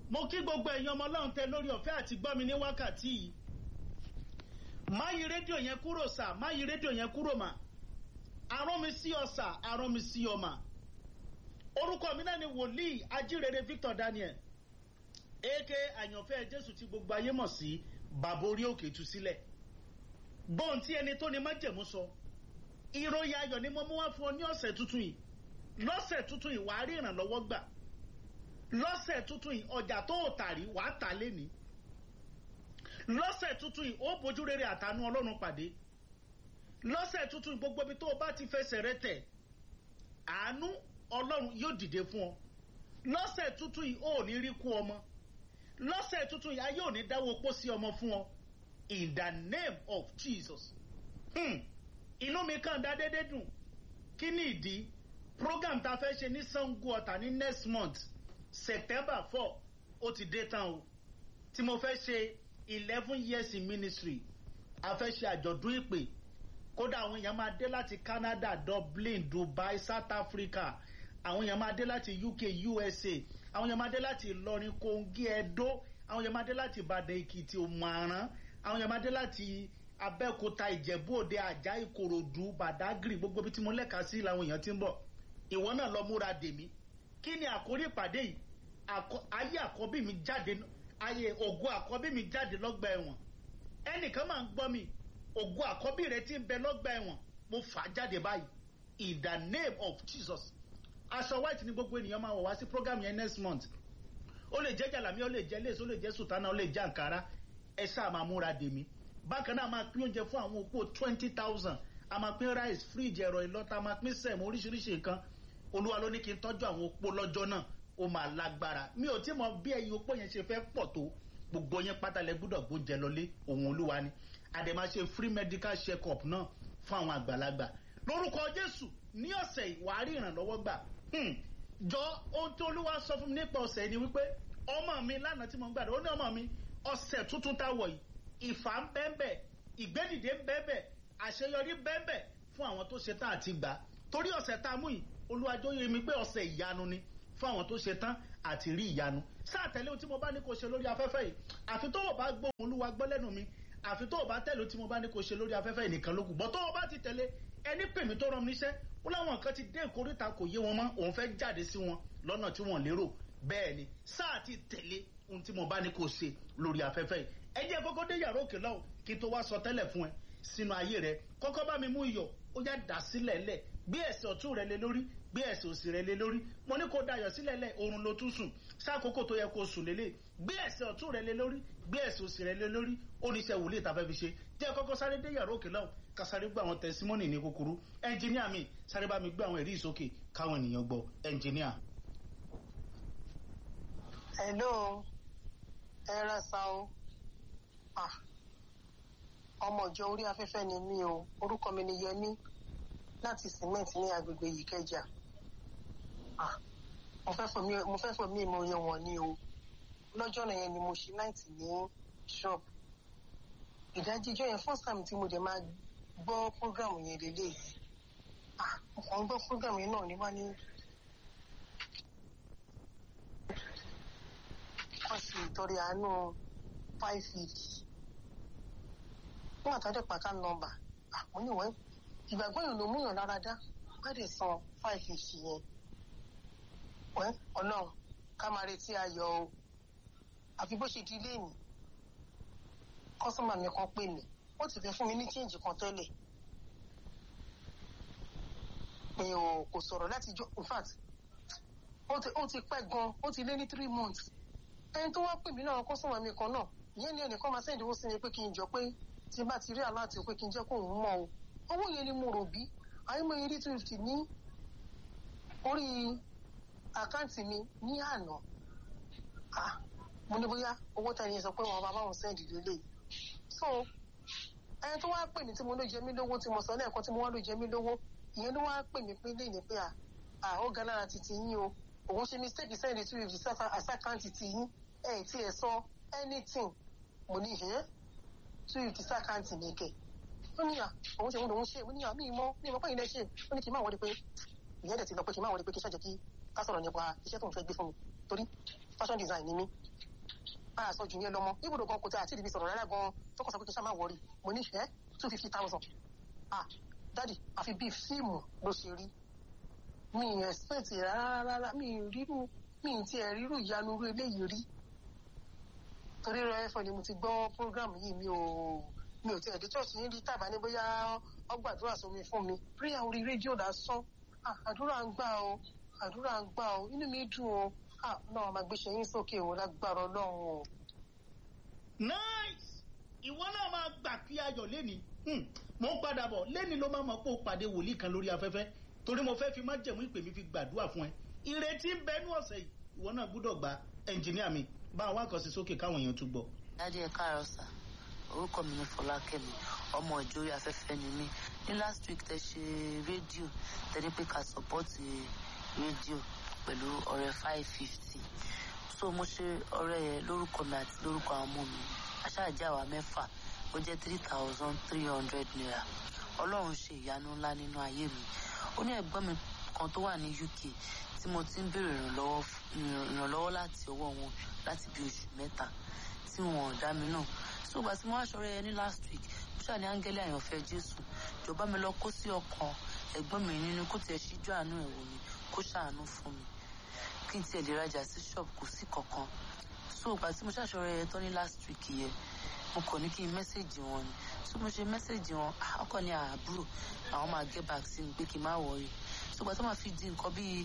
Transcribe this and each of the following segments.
mo kí gbogbo ẹ̀yin ọmọ Ọlọ́run tẹ lórí ọ̀fẹ́ àti gbọ́ mi ní wákàtí yìí. Má yí rédíò yẹn kúrò sà, má yí rédíò yẹn kúrò mà. Arán mi sí ọ sà, arán mi sí ọ mà. Orúkọ mi náà ni wòlíì Ajírere Victor Daniel, aka àyànfẹ́ Jésù tí gbogbo ayé mọ̀ sí bàbá orí òkè tú sílẹ̀. Gbọ́n tí ẹni tó ní májẹ̀mú sọ. Ìròyìn ayọ̀ ni mo mú wá fún ọ ní ọ̀sẹ̀ tuntun yìí. Lọ́sẹ̀ tuntun yìí wàá rí ìrànlọ́wọ́ gbà. Lọ́sẹ̀ tuntun yìí ọjà tó ò tà rí wàá tà lénìí. Lọ́sẹ̀ tuntun yìí ó bójú rere àtàánú Ọlọ́run pàdé. Lọ́sẹ̀ tuntun yìí gbogbo ibi tó o bá ti fẹsẹ̀ rẹ tẹ̀, àánú Ọlọ́run yóò dìde fún ọ. Lọ́sẹ̀ tuntun yìí ó ní rí kú ọmọ. Lọ́sẹ̀ tuntun yìí ayé ò ní dáwọ́ pọ̀ sí ọmọ fún ọ. In the name of Jesus. Inú mi kàn dá dédé dùn. Kí ni ìdí? Program ta fẹ́ ṣe ní Sango Ọ̀tà ní next month, September 4, ó ti dé tán o. Tí mo fẹ́ ṣe 11 years in ministry. A fẹ́ ṣe àjọ̀dún ìpè. Kódà àwọn èèyàn máa dé láti Canada, Dublin, Dubai, South Africa. Àwọn èèyàn máa dé láti UK, USA. Àwọn èèyàn máa dé láti Ìlọrin, Kogi, Edo. Àwọn èèyàn máa dé láti Ìbàdàn, Èkìtì, Òmùaran. Àwọn èèyàn máa dé láti Abẹ́òkúta, Ìjẹ̀bú Òde, Àjà, Ìkòròdú, Bàdágìrì, gbogbo ibi tí mo lẹ́ka sí làwọn èèyàn ti ń bọ̀. Ìwọ náà lọ múra dè mí. Kí ni àkórí ìpàdé yìí? Ayé àkọ́bí mi jáde, ayé ògo àkọ́bí mi jáde lọ́gbà ẹ̀wọ̀n. Ẹnìkan máa ń gbọ́ mi. Ògo àkọ́bí rẹ ti ń bẹ lọ́gbà ẹ̀wọ̀n. Mo fà á jáde báyìí. In the name of Jesus. Aṣọ white ni gbogbo ènìyàn máa wọ̀ wá sí program yẹn next month. Ó lè jẹ́ jàlámí, ó lè jẹ́ lace, ó lè jẹ́ sùtánà, ó lè jẹ́ àǹkárá. Ẹ ṣáà máa múra dè mí. Bákan náà máa pín oúnjẹ fún àwọn opó 20,000. A máa pín rice, fridge, ẹ̀rọ ìlọ́ta, a máa pín sẹ̀mù, oríṣiríṣi nǹkan. Olúwa ló ní kí n tọ́jú àwọn opó lọ́jọ́ náà. Ó máa lágbára. Mi ò tí mọ bí ẹ̀yin opó yẹn ṣe fẹ́ pọ̀ tó. Gbogbo yẹn pátá lẹ gbọ́dọ̀ gbóúnjẹ lọlé. Òun Olúwa ni. A dẹ̀ máa ṣe free medical check-up náà fún àwọn àgbàlagbà. Lórúkọ Jésù ní ọ̀sẹ̀ yìí wàá rí ìrànlọ́wọ́ gbà. Jọ ohun tí Olúwa sọ fún mi nípa ọ̀sẹ̀ yìí ni wípé ọmọ mi lánàá tí mo ń gbàdúrà, ó ní ọmọ mi ọ̀sẹ̀ tuntun tá wọ̀ yìí, ìfà ń bẹ́ẹ̀bẹ̀, ìgbédìde ń bẹ́ẹ̀bẹ̀, àṣeyọrí bẹ́ẹ̀bẹ̀ fún àwọn tó ṣe tán àti gbà. Torí ọ̀sẹ̀ tá a mú yìí, Olúwa jọ̀ọ́ yé mi pé ọ̀sẹ̀ ìyanu ni fún àwọn tó ṣe tán àti rí ìyanu. Sáà tẹ̀lé ohun tí mo bá ní kó ṣe lórí afẹ́fẹ́ yìí. Àfi tó o bá gbóhùn Olúwa gbọ́ lẹ́nu mi, àfi tó o bá tẹ̀lé ohun tí mo bá ní kó ṣe lórí afẹ́fẹ́ yìí nìkan ló kù. Bọ́ tó o bá ti tẹ̀lé ẹni pè mí tó rán mi níṣẹ́, ó láwọn nǹkan ti dé ìkórìtà kò yé wọn mọ́, òun fẹ́ jáde sí wọn lọ́nà tí wọ́n lérò. Bẹ́ẹ̀ ni sáà ti tẹ̀lé ohun tí mo bá ní kó ṣe lórí afẹ́fẹ́ yìí. Ẹ jẹ́ kọ́kọ́ dé yàrá òkè lọ́wọ́ kí n tó wá sọ tẹ́lẹ̀ fún ẹ sínú ayé rẹ. Kọ́kọ́ bá mi mú iyọ̀, ó yá dà sílẹ̀ lẹ̀, gbé ẹsẹ̀ ọ̀tún rẹ lé lórí, gbé ẹsẹ̀ òsì rẹ lé lórí. Mo ní kó dayọ̀ sílẹ̀ lẹ̀, oorun ló tún sùn. Sáàkókò tó yẹ kó sùn lélẹ̀, gbé ẹsẹ̀ ọ̀tún rẹ lé lórí, gbé ẹsẹ̀ òsì rẹ lé lórí. Oníṣẹ́ wòlíì tá fẹ́ fi ṣe. Jẹ́ kọ́kọ́ sáré dé yàrá òkè lọ́wọ́ ká sáré gbọ́ àwọn tẹsímọ́nì ní kúkúrú. Ẹnjìníà mi sáré bá mi gbé àwọn ẹ̀rí ìsókè káwọn ènìyàn gbọ́. Ẹnjìníà. Hello, ẹ ra sa o. Ọmọ ìjọ orí afẹ́fẹ́ ni mí o. Orúkọ mi ni Yẹmí láti cement ní agbègbè Ìkẹjà. Mo fẹ́ fọ mí mo yan wọ̀n ni o. Lọ́jọ́ náà yẹn ni mo ṣe night ní shop. Ìdájí ijọ́ yẹn first time tí mo dẹ̀ máa gbọ́ program yẹn lélẹ̀. Mo kàn ń gbọ́ program yẹn náà ní wá ní wọ́n sì ìtọ́rẹ àánú 550. Nígbà tó dé pàkà nọ́mbà, mo ní wọ́n ìgbàgbọ́ yìí ló mú yàn lára dá, wọ́n dẹ̀ san 550 yẹn. Wọ́n Ọlọ́run ká máa retí ayọ̀ o. Àfi bó ṣe di ilé mi, kọ́sọ́mà mi kan pè mí, ó ti fẹ́ fún mi ní change kan tẹ́lẹ̀. Mi ò kò sọ̀rọ̀ láti jọ, in fact, ó ti pẹ́ gan, ó ti lé ní 3 months. Ẹni tó wá pè mí náà kọ́sọ́mà mi kan náà, ìyẹn ni ẹnìkan máa sẹ́ndì owó sí mi pé kí n jọ pé tí bá ti rí aláàtì pé kí n jẹ́ kó òun mọ̀ o. Owó yẹn ni mo rò bí àyẹ̀mọ̀ eré 250 ní orí àkáǹtì mi ní àná. Mo ní bóyá owó tẹ̀lé yẹn sọ pé wọn bá wọn sẹ́ndì lélẹ̀. So ẹni tó wá pè mí tí mo ló jẹ mí lówó tí mo sọ lẹ́ẹ̀kan tí mo wá ló jẹ mí lówó, ìyẹn ló wá pè mí pé léyìn pé ó ga lára ti yín o. Òun ṣe mistake sẹ́ndì 250 àsákáǹtì ti yín. Tí ẹ sọ anything. Mo ní 250 sákáǹtì mi kẹ̀. Ó ní òun ṣe òun lòun ṣe. Mo ní mi mọ́ pé ilé ṣe. Ó ní kí n máa wọlé pé ìyẹn dẹ̀ ti lọ pé kí n máa wọlé pé kí n ṣàjẹ́ kí ká sọ̀rọ̀ nípa iṣẹ́ tó ń fẹ́ gbé fún mi. Torí fashion design ni mí. máa sọ jù yẹn lọ mọ́ ibùdó gan kò tẹ àti ìdìbí sọ̀rọ̀ rárá gan tó kọ́ sọ pé kí n ṣá máa wọrí mo ní 250,000 dádì àfi bíi fíìmù ló ṣe rí mi expect rárá mi ti ẹ̀ rírú ìyanu irú eléyìí rí torí rẹ fọ ni mo ti gbọ́ program yìí mi ò tiẹ̀ dé church yín rí tàbá ní bóyá ọgbàdúrà sómi fún mi prayer orí rédíò lásán àdúrà ń gbà o inú mi dùn o náà máa gbéṣẹ́ yín sókè o lágbára Ọlọ́run o. Nice ìwọ náà máa gbà pé ayọ̀ lẹ́ni mo ń padà bọ̀ lẹ́ni ló máa mọ̀ pé ó pàdé wòlíì kan lórí afẹ́fẹ́ torí mo fẹ́ fi má jẹ̀mú ìpè mi fi gbàdúrà fún ẹ ìrètí ń bẹnu ọ̀sẹ̀ yìí ìwọ náà gbọ́dọ̀ gba ẹnjìníà mi bá àwọn àkọsí sókè káwọn èèyàn tún gbọ́. Dádì ẹ káàárọ̀ sà orúkọ mi ni Fọlákẹ́mi ọmọ ìjọ orí afẹ́fẹ́ ni mí ní last week tẹ ṣe rédíò tẹ́lẹ̀ pé ká sọ́pọ́ọ̀tì rédíò pẹ̀lú ọrẹ 550 so mo ṣe ọrẹ yẹn lórúkọ mi àti lórúkọ àwọn ọmọ mi aṣáájá àwa mẹ́fà ó jẹ́ 3,300 naira Ọlọ́run ṣe ìyanu ńlá nínú ayé mi ó ní ẹ̀gbọ́n mi kan tó wà ní UK tí mo ti ń béèrè ìrànlọ́wọ́ láti ọwọ́ wọn láti bí oṣù mẹ́ta tí wọn ò dá mi náà so gbà tí mo wá ṣọrẹ yẹn ní last week mo ṣáà ní áńgẹ́lì àyànfẹ́ Jésù jọ̀ọ́ bá mi lọ kó sí ọkàn ẹ̀gbọ́n mi nínú kó tiẹ̀ ṣíjú àánú ẹ̀ wò mí kó ṣàánú fún mi kí n tiẹ̀ lè rajà sí ṣọ́ọ̀bù kò sí kankan so gbà tí mo ṣàṣọrẹ yẹn tán ní last week yẹn mo kàn ní kí n mẹ́sẹ̀jì wọn ni so mo ṣe mẹ́sẹ̀jì wọn ọkọ ní àbúrò àwọn máa get back sí mi pé kí n má wọrí so gbà tó máa fi di nǹkan bíi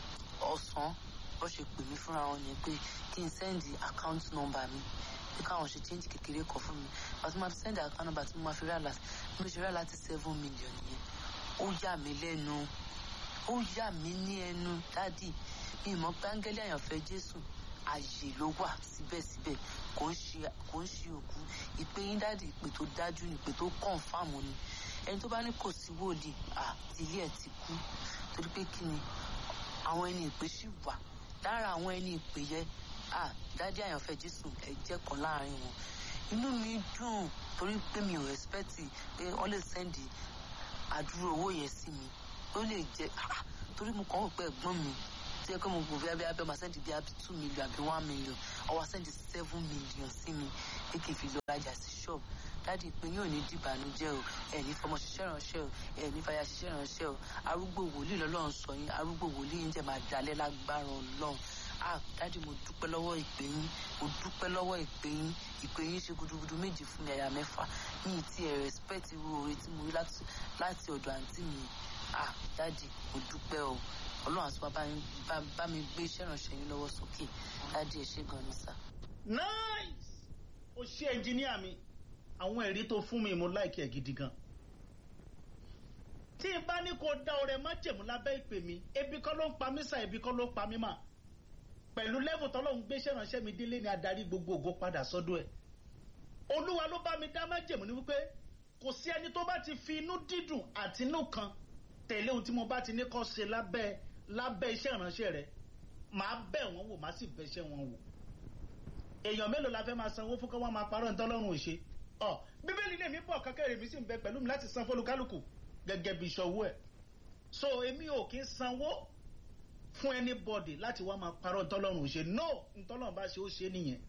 ọ̀sán bó ṣe pè mí fúnra wọn yẹn pé kí n sẹ́ndì account number mi pé káwọn ṣe change kékeré kan fún mi àti máa fi sẹ́ndì account number tí mo máa fi rà láti mo ṣe rà láti 7 million yẹn ó yà mí lẹ́nu ó yà mí ní ẹnu dádì mi mọ̀ pé áńgẹ́lì àyànfẹ́ Jésù ààyè ló wà síbẹ̀síbẹ̀ kò ń ṣe òkú ìpè yín dádì ìpè tó dájú ni ìpè tó kọ̀ǹfàmù ni ẹni tó bá ní kò sí wòlíì tí ilé ẹ̀ ti kú torí pé kí ni àwọn ẹni ìpè sì wà lára àwọn ẹni ìpè yẹ dádì àyànfẹ́ Jésù ẹ jẹ́ kan láàrin wọn inú mi dùn torí pé mi ò expect pé wọ́n lè sẹ́ndì àdúró owó yẹn sí mi ó lè jẹ́ torí mo kàn wò pé ẹ̀gbọ́n mi tí ẹ kọ́ mo gbò bí abẹ́ máa sẹ́ndì bí abẹ́ 2 million àbí 1 million ọwọ́ sẹ́ndì 7 million sí mi pé kí n fi lọ rajà sí ṣọ́ọ̀bù dádì pé yóò ní dìbànújẹ́ o ẹ̀ ní fọmọ ṣiṣẹ́ ránṣẹ́ o ẹ̀ ní fàyà ṣiṣẹ́ ránṣẹ́ o arúgbó wòlíì lọ́lọ́run sọ yín arúgbó wòlíì yín jẹ́ máa dalẹ̀ lágbára Ọlọ́run dádì mo dúpẹ́ lọ́wọ́ ìpè yín ìpè yín ṣe gudugudu méjì fún mi àyà mẹ́fà yín tí ẹ̀ respect irú oore tí mo rí láti ọ̀dọ̀ àǹtí mi dádì mo dúpẹ́ o Ọlọ́run àti bá mi gbé iṣẹ́ ìránṣẹ́ yín lọ́wọ́ sókè dádì ẹ ṣé gan ni sà. Nice o ṣe ẹnjìníà mi àwọn ẹ̀rí tó fún mi mo láìkí ẹ̀ gidi gan tí n bá ní kó dá ọrẹ májẹ̀mú lábẹ́ ìpè mi ebi kọ́ ló ń pa mí sà ebi kọ́ ló ń pa mí mà pẹ̀lú lẹ́vù tọ́lọ́run gbéṣẹ́ ìránṣẹ́ mi délé ni adarí gbogbo ògo padà sọ́dọ̀ ẹ̀ Olúwa ló bá mi dá májẹ̀mú ní wípé kò sí ẹni tó bá ti fi inú dídùn àti inú kan tẹ̀lé ohun tí mo bá ti ní kó ṣe lábẹ́ iṣẹ́ ìránṣẹ́ rẹ̀ màá bẹ̀ wọ́n wò màá sì bẹ̀ṣẹ́ wọn wò èèyàn mélòó la fẹ́ máa sanwó fún kí wọ́n máa parọ́ ntọ́lọ́run ò ṣe bíbélì lè mí bọ̀ kankan mi sì ń bẹ pẹ̀lú mi láti san fólúkálùkù gẹ́gẹ́ bí ìṣòwò ẹ̀ so èmi ò kí ń sanwó fún anybody láti wá máa parọ́ ntọ́lọ́run ò ṣe no ntọ́lọ́run bá ṣe ó ṣe nìyẹn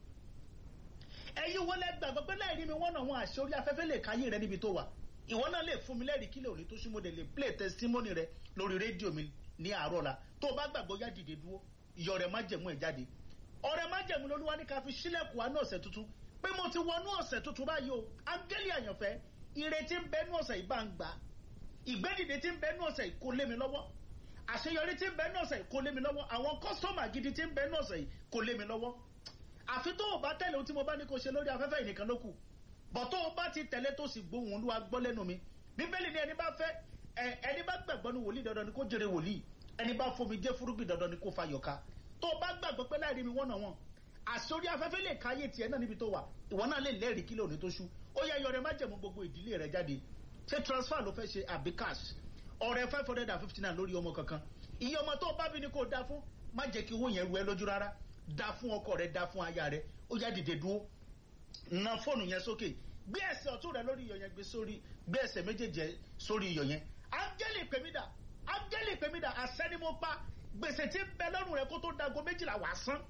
ẹ̀yin wọlé gbàgbọ́ pé láì rí mi wọ́n náà wọn àṣẹ orí afẹ́fẹ́ lè káyé rẹ níbi tó wà ìwọ náà lè fún mi lẹ́rìí kílẹ̀ òní tó súnmọ́ de lè play testimony rẹ lórí rédíò mi ní àárọ̀ la tó o bá gbàgbọ́ yá dìde dúró ìyọ̀ rẹ̀ má jẹ̀mú ẹ̀ jáde ọ̀rẹ́ má jẹ̀mú lolúwa ní ká fi sílẹ̀kùn àánú ọ̀sẹ̀ tuntun pé mo ti wọnú ọ̀sẹ̀ tuntun báyìí o áńgẹ́lì àyànfẹ́ ìrètí ń bẹ nú ọ̀sẹ̀ yìí bá ń gbà ìgbédìde tí ń bẹ nú ọ̀sẹ̀ yìí kò lé mi lọ́wọ́ àṣeyọrí tí ń bẹ nú ọ̀sẹ̀ yìí kò lé mi lọ́wọ́ àwọn kọ́sọ́mà gidi tí ń bẹ nú ọ̀sẹ̀ yìí kò lé mi lọ́wọ́ àfi tó o bá tẹ̀lé ohun tí mo bá ní kó ṣe lórí afẹ́fẹ́ ìnìkan ló kù bọ̀ tó o bá ti tẹ̀lé tó sì gbóhùn Olúwa gbọ́ lẹ́nu mi bíbélì ní ẹni bá fẹ́ ẹni bá gbàgbọ́ ní wòlíì dandan ni kó jèrè wòlíì ẹni bá fomi jẹ́ fúrúgbìn dandan ni kó fayọ̀ ká tó o bá gbàgbọ́ pé láì rí mi wọ́n náà wọ́n àsórí afẹ́fẹ́ lè káyé tiẹ̀ náà níbi tó wà ìwọ náà lè lẹ́rìí kílẹ̀ òní tó ṣú ó yẹ yọrẹ má jẹ̀mú gbogbo ìdílé rẹ jáde ṣé transfer ló fẹ́ ṣe àbí cash ọ̀rẹ́ 559 lórí ọmọ kankan iye ọmọ tó o bá bí ni kó o dá fún má jẹ́ kí owó yẹn ru ẹ lójú rárá dá fún ọkọ rẹ dá fún aya rẹ ó yá dìde dúró na fóònù yẹn sókè gbé ẹsẹ̀ ọ̀tún rẹ lórí iyọ̀ yẹn gbé ẹsẹ̀ méjèèjì sórí iyọ̀ yẹn áńgẹ́lì pèmídà àṣẹ ni mo pa gbèsè tí ń bẹ lọ́rùn rẹ kó tó dago 12 wàá san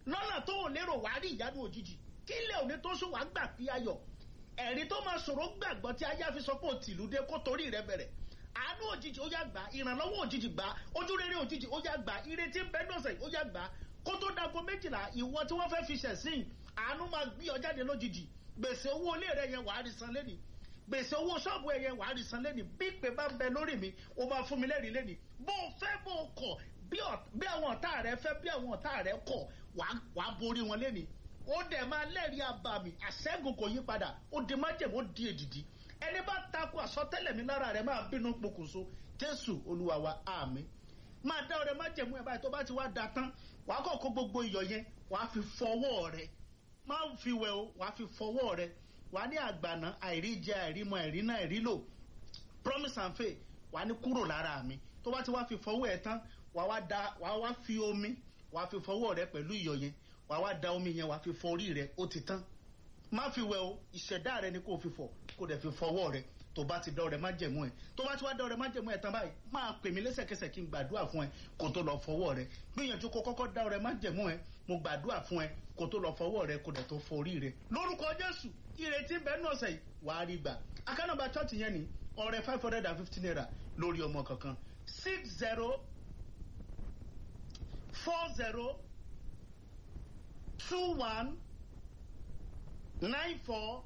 lọ́nà tó ò lérò wàá rí ìyanu òjijì kí ilé òní tó sùn wàá gbà pé ayọ̀ ẹ̀rí tó máa sọ̀rọ̀ gbàgbọ́ tí ajá fi sọ pé òtìlú dé kó torí rẹ bẹ̀rẹ̀ àánú òjijì ó yá gbà ìrànlọ́wọ́ òjijì gbà ojú rere òjijì ó yá gbà ìrètí bẹ́ẹ̀dọ̀sẹ̀ ó yá gbà kó tó dago 12 ìwọ tí wọ́n fẹ́ fi ṣẹ̀sìn àánú máa gbé ọ jáde lójijì gbèsè owó ilé rẹ yẹn wàá rí san lẹ́nìí gbèsè owó ṣọ́ọ̀bù ẹ̀ yẹn wàá rí san lẹ́nìí bí ìpè bá ń bẹ lórí mi ó máa fún mi lẹ́rìí lẹ́nìí bó o fẹ́ bó o kọ̀ bí àwọn ọ̀tá rẹ fẹ́ bí àwọn ọ̀tá rẹ kọ̀ wàá borí wọn lẹ́nìí ó dẹ̀ máa lẹ́rìí abàmì àṣẹ́gun kò yí padà ó di májèmó di èdìdì ẹni bá takò àsọtẹ́lẹ̀ mi lára rẹ máa bínú pokùnso Jésù Olúwa wa àmín máa dá ọrẹ májèmú ẹ báyìí tó bá ti wá da tán wàá kọ́ kó gbogbo iyọ̀ yẹn wàá fi fọwọ́ rẹ má fi wẹ̀ o wàá fi fọwọ́ rẹ wàá ní àgbàná àìríjẹ àìrímọ àìrínà àìrílò promise and faith wàá ní kúrò lára mi tó bá ti wá fi fọwọ́ ẹ tán wàá wá fi omi wàá fi fọwọ́ rẹ pẹ̀lú iyọ̀ yẹn wàá wá da omi yẹn wàá fi fọ orí rẹ ó ti tán má fi wẹ̀ o ìṣẹ̀dá rẹ ni kò fi fọ kò dẹ̀ fi fọwọ́ rẹ tó bá ti dá ọrẹ májẹ̀mú ẹ tó bá ti wá dá ọrẹ májẹ̀mú ẹ tán báyìí máa pè mí lẹ́sẹ̀kẹsẹ̀ kí n gbàdúrà fún ẹ kó tó lọ fọwọ́ rẹ gbìyànjú kó kọ́kọ́ dá ọrẹ májẹ̀mú ẹ mo gbàdúrà fún ẹ kó tó lọ fọwọ́ rẹ kó dẹ̀ tó fọ orí rẹ lórúkọ Jésù ìrètí bẹ́ẹ̀ náà sẹ́yìn wàá rí gbà akánàbà chọ́ọ̀tì yẹn ni ọrẹ 550 naira lórí ọmọ kankan 60 40 21 94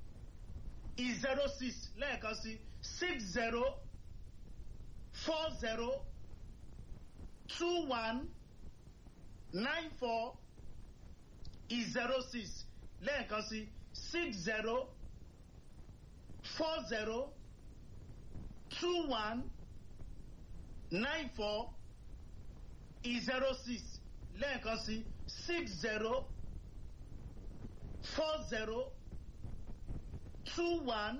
06 lẹ́ẹ̀kan sí 60 40 21 94 06 lẹ́ẹ̀kan sí 60 40 21 94 06 lẹ́ẹ̀kan sí 60 40 21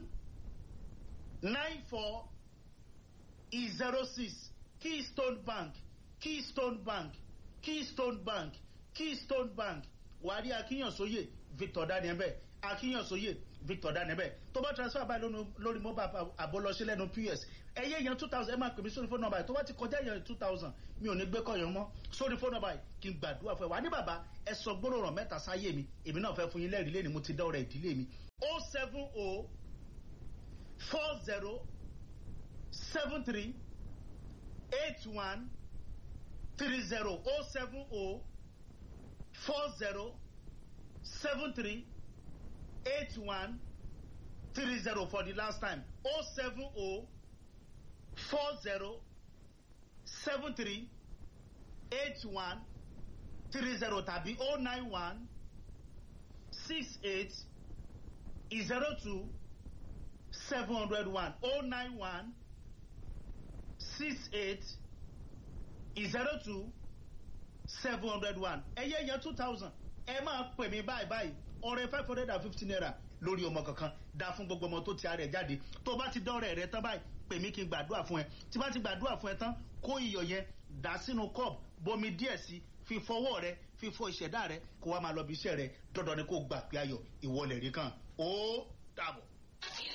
94 06 Keystone Bank Keystone Bank Keystone Bank Keystone Bank wàrí Akínyànsóyè Victor Daniel Akínyànsóyè Victor Daniel tó bá transfer báyìí lórí mobile àbólọsí lẹ́nu PS ẹyẹ yẹn 2000 ẹ máa pè mí sórí phone number tó bá ti kọjá yẹn 2000 mi ò ní gbé kọyàn mọ́ sórí phone number kí n gbàdúrà fún ẹ wà ní bàbá ẹ sọ gbólóhùn mẹ́ta sáyé mi èmi náà fẹ́ fún yín lẹ́rìí lẹ́ni mo ti dá ọrẹ ìdílé mi 070 40 73 81 30 070 40 73 81 30 for the last time 070 40 73 81 30 tàbí 091 68 02 701 091 68 02 701 ẹyẹ yẹn 2000 ẹ máa pè mí báyìí ọrẹ 550 naira lórí ọmọ kankan dá fún gbogbo ọmọ tó ti ara ẹ jáde tó bá ti dọ́rẹ̀ rẹ tán báyìí pè mí kí n gbàdúrà fún ẹ tí bá ti gbàdúrà fún ẹ tán kó iyọ̀ yẹn dà sínú cup bomi díẹ̀ sí fi fọwọ́ rẹ fi fọ ìṣẹ̀dá rẹ kó wá máa lọ bí iṣẹ́ rẹ dandan ni kó gbà pé ayọ̀ ìwọlẹ̀ rí kan ó dàbọ̀.